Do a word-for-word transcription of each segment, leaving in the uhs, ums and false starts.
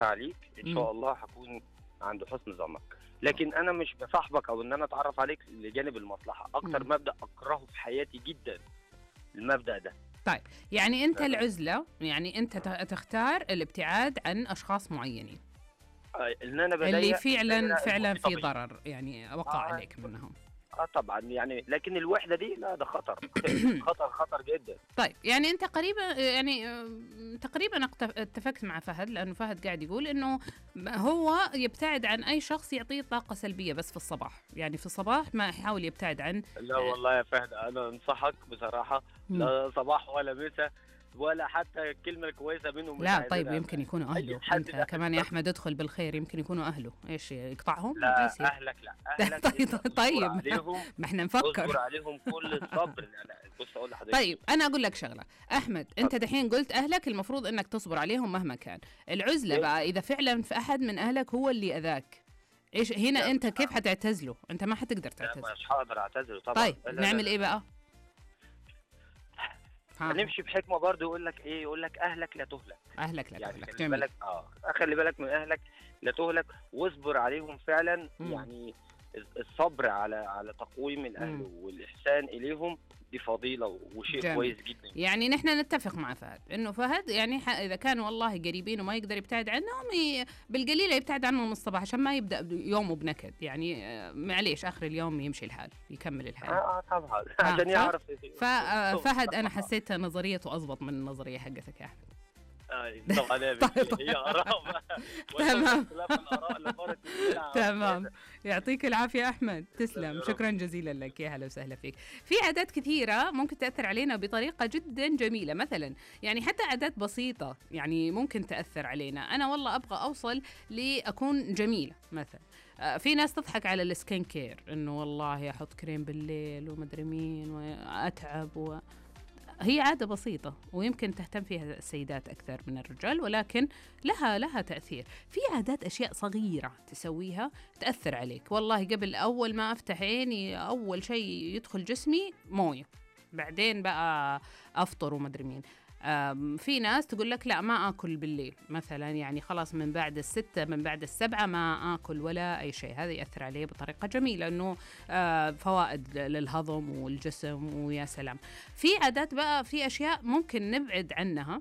عليك ان إمم. شاء الله هكون عند حسن ظنك، لكن انا مش بصاحبك او ان انا اتعرف عليك لجانب المصلحه. اكتر إمم. مبدا اكرهه في حياتي جدا المبدا ده. طيب، يعني أنت أنا العزلة، يعني أنت ت تختار الابتعاد عن أشخاص معيّنين، آه، ان انا اللي بضيق فعلًا، الدايره فعلًا في المحيطه بيا. ضرر يعني وقع اه عليك منهم. اه طبعا يعني، لكن الوحده دي لا، ده خطر خطر خطر جدا. طيب، يعني أنت قريبًا يعني آمم، تقريبًا اقت اتفقت مع فهد، لأنه فهد قاعد يقول إنه م هو يبتعد عن أي شخص يعطيه طاقة سلبية بس في الصباح، يعني في الصباح ما يحاول يبتعد عن لا آآ والله يا فهد، انا انصحك بصراحه، إمم. لا صباح ولا مسا ولا حتى الكلمه الكويسه منهم مش لا طيب، عايزينها. يمكن يكونوا اي أهله، حد أنت لا كمان يا أحمد ادخل بالخير، يمكن يكونوا أهله، إيش يقطعهم؟ ما لا يصير. اهلك، لا اهلك طيب، انت اصبر طيب، عليهم. ما إحنا اصبر نفكّر. عليهم كل الصبر. لا لا، بص اقول لحضرتك طيب، ايه. أنا أقول لك شغلة، أحمد أنت اتفضل. دحين قُلت أهلك المفروض إنك تصبر عليهم مهما كان، العُزلة بقى جدا. إذا فعلًا في أحد من أهلك هو اللي أذاك، إيش هنا لا أنت مش كيف ه... حتعتزله؟ أنت ما حتقدر لا تعتزله. مش هقدر اعتذر طبعا. طيب، لا لا لا نعمل لا, إيه لا. بقى؟ ها، هنمشي بحكمه برضه. يقول لك ايه، يقول لك اهلك لا تهلك. أهلك لا يعني تهلك، خلي جميل. بالك، اه خلي بالك من اهلك لا تهلك، واصبر عليهم فعلا. إمم. يعني الصبر على على تقويم الاهل إمم. والاحسان اليهم دي فضيله وشيء جميل. كويس جدا. يعني نحن نتفق مع فهد، إنه فهد يعني ح إذا كانوا والله قريبين وما يقدر يبتعد عنهم ي بالقليلة يبتعد عنهم الصباح عشان ما يبدأ ب يومه بنكد، يعني آآ معليش آخر اليوم يمشي الحال، يكمل اه الحياة. اه طبعا ها، عشان ف يعرف ف آآ يوصل فهد أنا صح. حسيت نظريته أضبط من النظرية حقتك يا أحمد. آه طبعا يا طيب، بنتي، هي اراء بقى. ولولا تمام. اختلاف الاراء لبارت الدنيا على تمام، الفاده. يعطيك العافية أحمد، تسلم تسلم، يا رب. شكرًا جزيلًا لك، يا هلا وسهلا فيك. في عادات كثيرة ممكن تأثّر علينا بطريقة جدًا جميلة، مثلًا يعني حتى عادات بسيطة يعني ممكن تأثّر علينا، أنا والله أبغى أوصل لأكون جميلة مثلًا، آآ في ناس تضحك على الskin care إنه والله أحط كريم بالليل وما أدري مين وأتعب و هي عادة بسيطة ويمكن تهتم فيها السيدات أكثر من الرجال، ولكن لها لها تأثير. في عادات أشياء صغيرة تسويها تأثر عليك، والله قبل أول ما أفتح عيني أول شيء يدخل جسمي موية، بعدين بقى أفطر وما أدري مين. آم، في ناس تقول لك لا ما آكل بالليل مثلا، يعني خلاص من بعد الستة من بعد السبعة ما آكل ولا أي شيء، هذا يأثر عليه بطريقة جميلة، أنه آه، فوائد للهضم والجسم ويا سلام. في عادات بقى، في أشياء ممكن نبعد عنها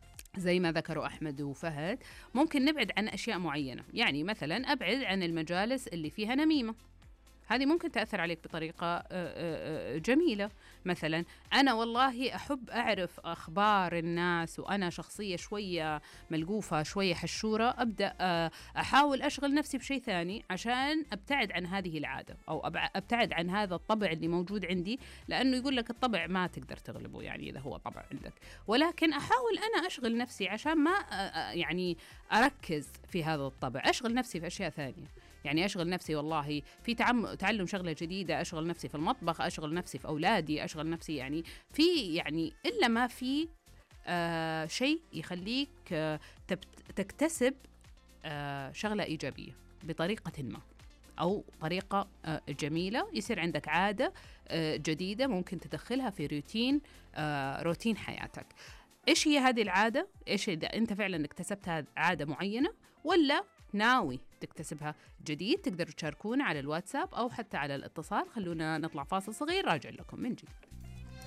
زي ما ذكروا أحمد وفهد، ممكن نبعد عن أشياء معينة، يعني مثلا أبعد عن المجالس اللي فيها نميمة، هذه ممكن تأثر عليك بطريقة آه، آه، آه، جميلة. مثلا أنا والله أحب أعرف أخبار الناس وأنا شخصية شوية ملقوفة شوية حشورة، أبدأ آه، أحاول أشغل نفسي بشيء ثاني عشان أبتعد عن هذه العادة أو أبع- أبتعد عن هذا الطبع اللي موجود عندي، لأنه يقول لك الطبع ما تقدر تغلبه يعني إذا هو طبع عندك، ولكن أحاول أنا أشغل نفسي عشان ما آه، آه، يعني أركز في هذا الطبع، أشغل نفسي في أشياء ثانية، يعني أشغل نفسي والله في تعم... تعلم شغلة جديدة، أشغل نفسي في المطبخ، أشغل نفسي في أولادي، أشغل نفسي يعني في يعني إلا ما في آه شيء يخليك آه تبت... تكتسب آه شغلة إيجابية بطريقة ما، أو طريقة آه جميلة، يصير عندك عادة آه جديدة ممكن تدخلها في روتين آه روتين حياتك. إيش هي هذه العادة؟ إيش إذا أنت فعلا اكتسبت عادة معينة ولا ناوي تكتسبها جديد؟ تقدروا تشاركونا على الواتساب أو حتى على الاتصال. خلونا نطلع فاصل صغير، راجع لكم من جديد.